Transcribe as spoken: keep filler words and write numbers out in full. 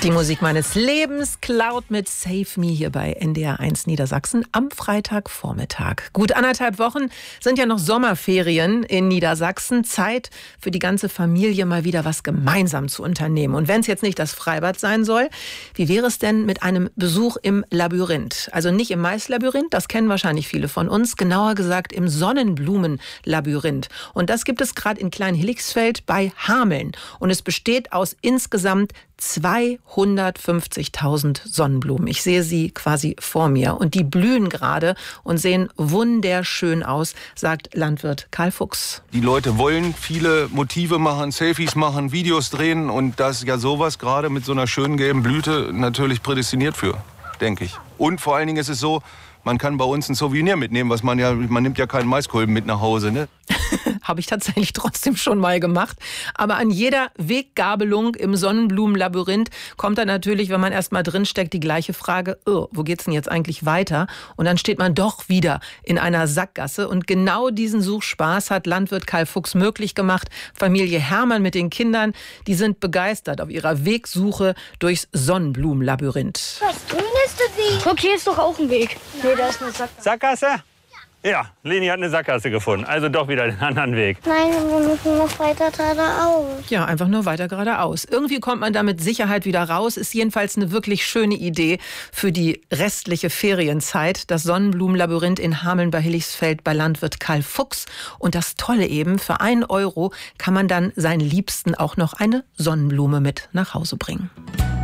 Die Musik meines Lebens, Cloud mit Save Me hier bei N D R eins Niedersachsen am Freitagvormittag. Gut anderthalb Wochen sind ja noch Sommerferien in Niedersachsen. Zeit für die ganze Familie mal wieder was gemeinsam zu unternehmen. Und wenn es jetzt nicht das Freibad sein soll, wie wäre es denn mit einem Besuch im Labyrinth? Also nicht im Maislabyrinth, das kennen wahrscheinlich viele von uns, genauer gesagt im Sonnenblumenlabyrinth. Und das gibt es gerade in Klein-Hilichsfeld bei Hameln. Und es besteht aus insgesamt zweihundertfünfzigtausend Sonnenblumen. Ich sehe sie quasi vor mir und die blühen gerade und sehen wunderschön aus, sagt Landwirt Karl Fuchs. Die Leute wollen viele Motive machen, Selfies machen, Videos drehen und das ist ja sowas gerade mit so einer schönen gelben Blüte natürlich prädestiniert für, denke ich. Und vor allen Dingen ist es so, man kann bei uns ein Souvenir mitnehmen, was man ja, man nimmt ja keinen Maiskolben mit nach Hause, ne? Habe ich tatsächlich trotzdem schon mal gemacht. Aber an jeder Weggabelung im Sonnenblumenlabyrinth kommt dann natürlich, wenn man erst mal drinsteckt, die gleiche Frage, oh, wo geht's denn jetzt eigentlich weiter? Und dann steht man doch wieder in einer Sackgasse. Und genau diesen Suchspaß hat Landwirt Karl Fuchs möglich gemacht. Familie Hermann mit den Kindern, die sind begeistert auf ihrer Wegsuche durchs Sonnenblumenlabyrinth. Das grün ist der Weg. Guck, hier ist doch auch ein Weg. Nee, da ist eine Sackgasse. Sackgasse? Ja, Leni hat eine Sackgasse gefunden. Also doch wieder den anderen Weg. Nein, wir müssen noch weiter geradeaus. Ja, einfach nur weiter geradeaus. Irgendwie kommt man da mit Sicherheit wieder raus. Ist jedenfalls eine wirklich schöne Idee für die restliche Ferienzeit. Das Sonnenblumenlabyrinth in Hameln bei Hilichsfeld bei Landwirt Karl Fuchs. Und das Tolle eben, für einen Euro kann man dann seinen Liebsten auch noch eine Sonnenblume mit nach Hause bringen.